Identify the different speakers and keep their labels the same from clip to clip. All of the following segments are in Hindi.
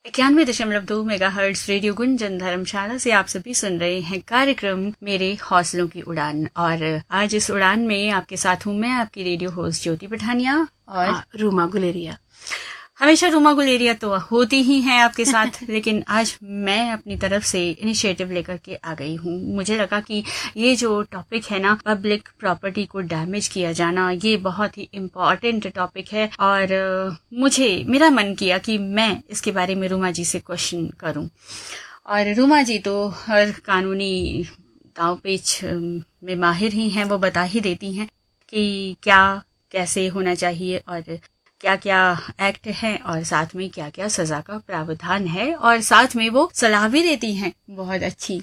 Speaker 1: 91.2 मेगाहर्ट्ज रेडियो गुंजन धर्मशाला से आप सभी सुन रहे हैं कार्यक्रम मेरे हौसलों की उड़ान। और आज इस उड़ान में आपके साथ हूँ मैं, आपकी रेडियो होस्ट ज्योति पठानिया और
Speaker 2: रूमा गुलेरिया।
Speaker 1: हमेशा रूमा गुलेरिया तो होती ही हैं आपके साथ, लेकिन आज मैं अपनी तरफ से इनिशिएटिव लेकर के आ गई हूँ। मुझे लगा कि ये जो टॉपिक है ना, पब्लिक प्रॉपर्टी को डैमेज किया जाना, ये बहुत ही इम्पोर्टेंट टॉपिक है और मेरा मन किया कि मैं इसके बारे में रूमा जी से क्वेश्चन करूँ। और रूमा जी तो हर कानूनी दांव पेच में माहिर ही हैं, वो बता ही देती हैं कि क्या कैसे होना चाहिए और क्या क्या एक्ट है और साथ में क्या क्या सजा का प्रावधान है, और साथ में वो सलाह भी देती हैं बहुत अच्छी।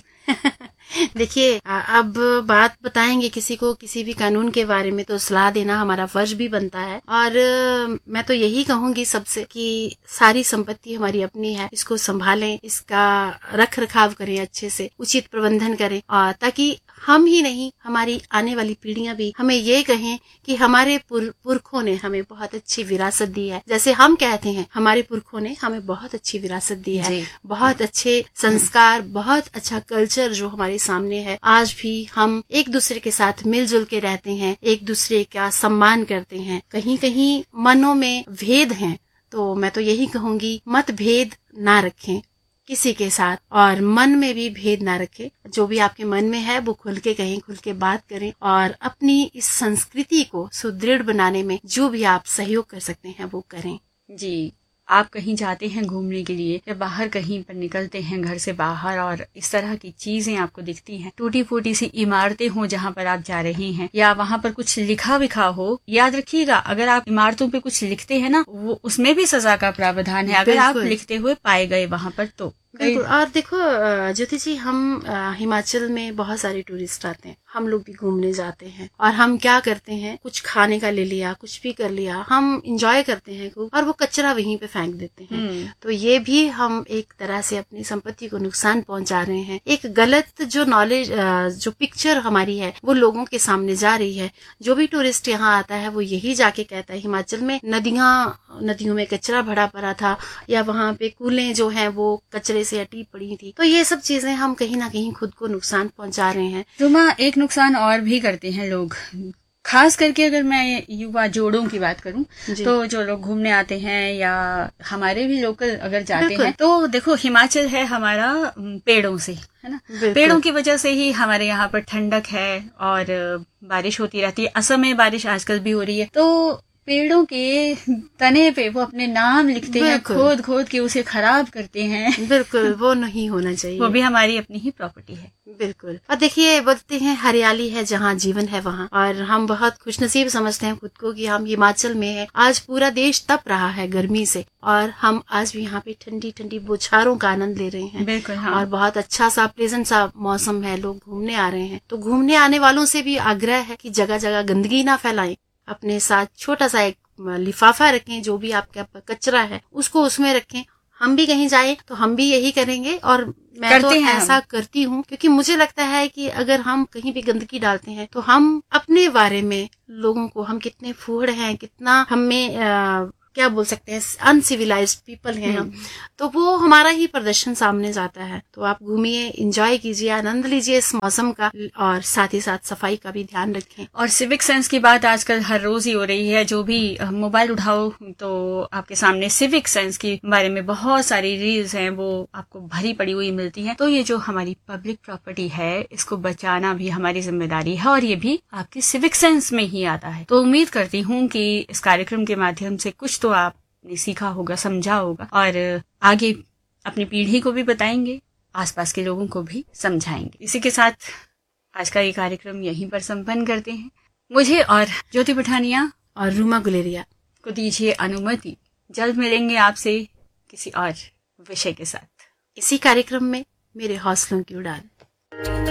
Speaker 2: देखिए, अब बात बताएंगे किसी को किसी भी कानून के बारे में तो सलाह देना हमारा फर्ज भी बनता है। और मैं तो यही कहूंगी सबसे कि सारी संपत्ति हमारी अपनी है, इसको संभालें, इसका रख रखाव करें, अच्छे से उचित प्रबंधन करें, और ताकि हम ही नहीं हमारी आने वाली पीढ़ियां भी हमें ये कहें कि हमारे पुरखों ने हमें बहुत अच्छी विरासत दी है। जैसे हम कहते हैं हमारे पुरखों ने हमें बहुत अच्छी विरासत दी है, बहुत अच्छे संस्कार, बहुत अच्छा कल्चर जो हमारे सामने है। आज भी हम एक दूसरे के साथ मिलजुल के रहते हैं, एक दूसरे का सम्मान करते हैं। कहीं कहीं मनों में भेद हैं, तो मैं तो यही कहूंगी मतभेद ना रखें किसी के साथ, और मन में भी भेद ना रखें। जो भी आपके मन में है वो खुल के कहें, खुल के बात करें, और अपनी इस संस्कृति को सुदृढ़ बनाने में जो भी आप सहयोग कर सकते हैं वो करें।
Speaker 1: जी, आप कहीं जाते हैं घूमने के लिए या बाहर कहीं पर निकलते हैं घर से बाहर और इस तरह की चीजें आपको दिखती हैं, टूटी फूटी सी इमारतें हों जहाँ पर आप जा रहे हैं, या वहाँ पर कुछ लिखा विखा हो, याद रखिएगा अगर आप इमारतों पे कुछ लिखते हैं ना, वो उसमें भी सजा का प्रावधान है अगर आप लिखते हुए पाए गए वहाँ पर तो।
Speaker 2: बिल्कुल। और देखो ज्योति जी, हम हिमाचल में बहुत सारे टूरिस्ट आते हैं, हम लोग भी घूमने जाते हैं, और हम क्या करते हैं, कुछ खाने का ले लिया, कुछ भी कर लिया, हम इंजॉय करते हैं खूब, और वो कचरा वहीं पे फेंक देते हैं। तो ये भी हम एक तरह से अपनी संपत्ति को नुकसान पहुंचा रहे हैं। एक गलत जो नॉलेज, जो पिक्चर हमारी है वो लोगों के सामने जा रही है। जो भी टूरिस्ट यहाँ आता है वो यही जाके कहता है हिमाचल में नदियों में कचरा भरा पड़ा था, या वहाँ पे कूलें जो है वो कचरे से अटी पड़ी थी। तो ये सब चीजें हम कहीं ना कहीं खुद को नुकसान पहुंचा रहे हैं।
Speaker 1: रुमा, एक नुकसान और भी करते हैं लोग, खास करके अगर मैं युवा जोड़ों की बात करूं तो जो लोग घूमने आते हैं या हमारे भी लोकल अगर जाते हैं, तो देखो हिमाचल है हमारा पेड़ों से, है ना, पेड़ों की वजह से ही हमारे यहाँ पर ठंडक है और बारिश होती रहती है। असम में बारिश आजकल भी हो रही है, तो पेड़ों के तने पे वो अपने नाम लिखते हैं, खोद खोद के उसे खराब करते हैं।
Speaker 2: बिल्कुल, वो नहीं होना चाहिए,
Speaker 1: वो भी हमारी अपनी ही प्रॉपर्टी है।
Speaker 2: बिल्कुल। और देखिए, बोलते हैं हरियाली है जहाँ जीवन है वहाँ, और हम बहुत खुशनसीब समझते हैं खुद को कि हम हिमाचल में हैं। आज पूरा देश तप रहा है गर्मी से, और हम आज भी यहाँ पे ठंडी ठंडी बौछारों का आनंद ले रहे हैं।
Speaker 1: बिल्कुल, हाँ।
Speaker 2: और बहुत अच्छा सा प्लेजेंट सा मौसम है, लोग घूमने आ रहे हैं। तो घूमने आने वालों से भी आग्रह है कि जगह जगह गंदगी ना फैलाएं, अपने साथ छोटा सा एक लिफाफा रखें, जो भी आपका कचरा है उसको उसमें रखें। हम भी कहीं जाए तो हम भी यही करेंगे, और मैं तो ऐसा करती हूँ, क्योंकि मुझे लगता है कि अगर हम कहीं भी गंदगी डालते हैं तो हम अपने बारे में लोगों को, हम कितने फूहड़ हैं, कितना हमें क्या बोल सकते हैं, अनसिविलाइज्ड पीपल हैं हम, तो वो हमारा ही प्रदर्शन सामने जाता है। तो आप घूमिए, एंजॉय कीजिए, आनंद लीजिए इस मौसम का, और साथ ही साथ सफाई का भी ध्यान रखें।
Speaker 1: और सिविक सेंस की बात आजकल हर रोज ही हो रही है, जो भी मोबाइल उठाओ तो आपके सामने सिविक सेंस के बारे में बहुत सारी रील्स हैं, वो आपको भरी पड़ी हुई मिलती हैं। तो ये जो हमारी पब्लिक प्रॉपर्टी है, इसको बचाना भी हमारी जिम्मेदारी है, और ये भी आपके सिविक सेंस में ही आता है। तो उम्मीद करती हूँ कि इस कार्यक्रम के माध्यम से कुछ तो आपने सीखा होगा, समझा होगा, और आगे अपनी पीढ़ी को भी बताएंगे, आसपास के लोगों को भी समझाएंगे। इसी के साथ आज का ये कार्यक्रम यहीं पर संपन्न करते हैं। मुझे और ज्योति पठानिया
Speaker 2: और रूमा गुलेरिया
Speaker 1: को दीजिए अनुमति। जल्द मिलेंगे आपसे किसी और विषय के साथ,
Speaker 2: इसी कार्यक्रम में मेरे हौसलों की उड़ान।